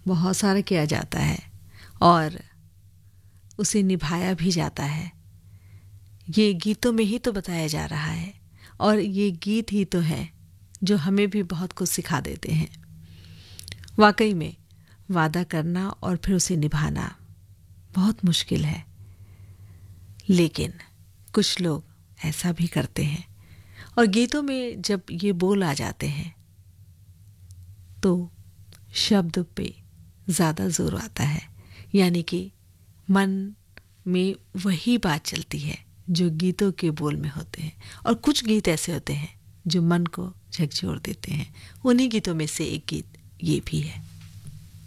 बहुत सारा किया जाता है और उसे निभाया भी जाता है। ये गीतों में ही तो बताया जा रहा है और ये गीत ही तो है जो हमें भी बहुत कुछ सिखा देते हैं। वाकई में वादा करना और फिर उसे निभाना बहुत मुश्किल है, लेकिन कुछ लोग ऐसा भी करते हैं। और गीतों में जब ये बोल आ जाते हैं तो शब्द पे ज़्यादा जोर आता है, यानी कि मन में वही बात चलती है जो गीतों के बोल में होते हैं। और कुछ गीत ऐसे होते हैं जो मन को झकझोर देते हैं। उन्हीं गीतों में से एक गीत ये भी है।